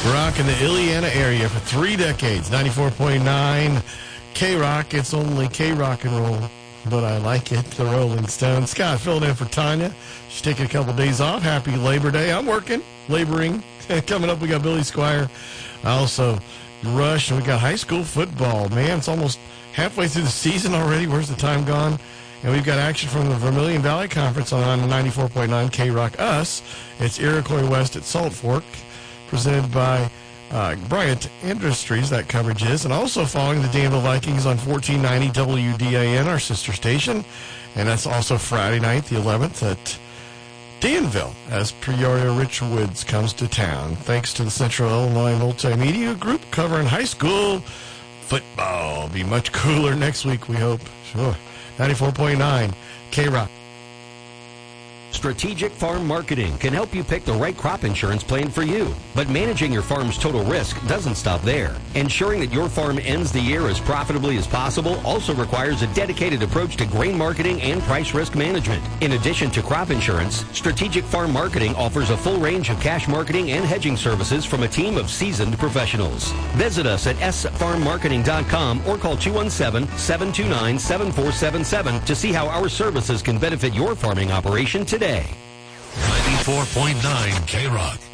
Rock in the Illiana area for 3 decades. 94.9 K-Rock. It's only K-Rock and roll, but I like it. The Rolling Stones. Scott filling in for Tanya. She's taking a couple days off. Happy Labor Day. I'm working, laboring. Coming up, we got Billy Squire. Also, Rush, and we got high school football. Man, it's almost halfway through the season already. Where's the time gone? And we've got action from the Vermilion Valley Conference on 94.9 K-Rock Us. It's Iroquois West at Salt Fork, presented by Bryant Industries, that coverage is. And also following the Danville Vikings on 1490 WDAN, our sister station. And that's also Friday night, the 11th, at Danville, as Peoria Rich Woods comes to town. Thanks to the Central Illinois Multimedia Group covering high school football. It'll be much cooler next week, we hope. Sure. 94.9 K-Rock. Strategic Farm Marketing can help you pick the right crop insurance plan for you. But managing your farm's total risk doesn't stop there. Ensuring that your farm ends the year as profitably as possible also requires a dedicated approach to grain marketing and price risk management. In addition to crop insurance, Strategic Farm Marketing offers a full range of cash marketing and hedging services from a team of seasoned professionals. Visit us at sfarmmarketing.com or call 217-729-7477 to see how our services can benefit your farming operation today. 94.9 K-Rock.